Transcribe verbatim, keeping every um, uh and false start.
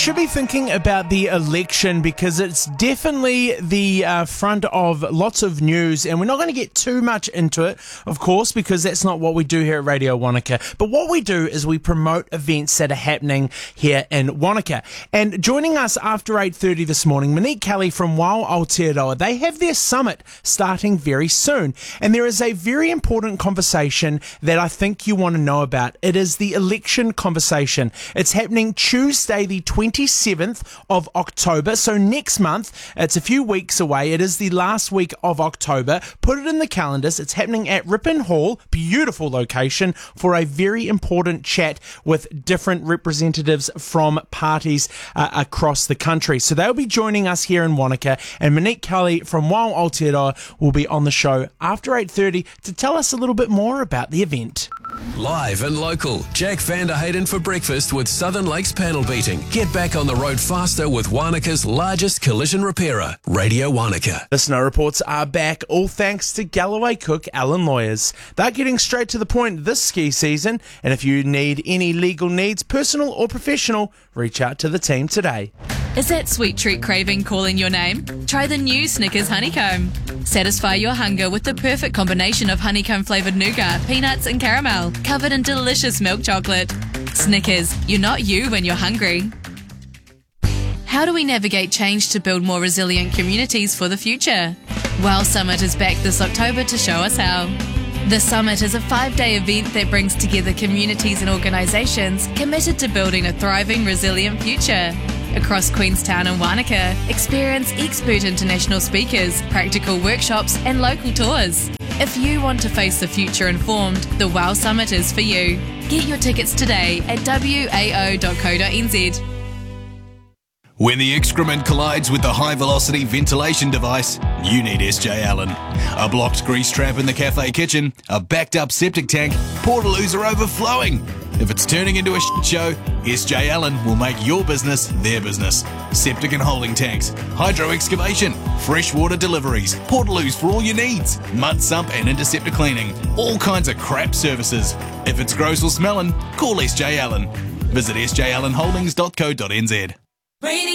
Should be thinking about the election because it's definitely the uh, front of lots of news, and we're not going to get too much into it, of course, because that's not what we do here at Radio Wanaka. But what we do is we promote events that are happening here in Wanaka. And joining us after eight thirty this morning, Monique Kelly from Wao Aotearoa. They have their summit starting very soon, and there is a very important conversation that I think you want to know about. It is the election conversation. It's happening Tuesday the twenty-seventh of October, so next month. It's a few weeks away. It is the last week of October. Put it in the calendars. It's happening at Ripon Hall, beautiful location, for a very important chat with different representatives from parties uh, across the country. So they'll be joining us here in Wanaka, and Monique Kelly from Wao Aotearoa will be on the show after eight thirty to tell us a little bit more about the event. Live and local, Jack van der Hayden for breakfast with Southern Lakes panel beating. Get back on the road faster with Wanaka's largest collision repairer, Radio Wanaka. The snow reports are back, all thanks to Galloway Cook Allen Lawyers. They're getting straight to the point this ski season, and if you need any legal needs, personal or professional, reach out to the team today. Is that sweet treat craving calling your name? Try the new Snickers Honeycomb. Satisfy your hunger with the perfect combination of honeycomb flavoured nougat, peanuts and caramel, covered in delicious milk chocolate. Snickers, you're not you when you're hungry. How do we navigate change to build more resilient communities for the future? Wow Summit is back this October to show us how. The Summit is a five-day event that brings together communities and organisations committed to building a thriving, resilient future. Across Queenstown and Wanaka, experience expert international speakers, practical workshops and local tours. If you want to face the future informed, the Wow Summit is for you. Get your tickets today at w a o dot co dot n z. When the excrement collides with the high-velocity ventilation device, you need S J Allen. A blocked grease trap in the cafe kitchen, a backed-up septic tank, portaloos are overflowing. If it's turning into a shit show, S J Allen will make your business their business. Septic and holding tanks, hydro excavation, freshwater deliveries, portaloos for all your needs, mud sump and interceptor cleaning, all kinds of crap services. If it's gross or smelling, call S J Allen. Visit s j allen holdings dot co dot n z.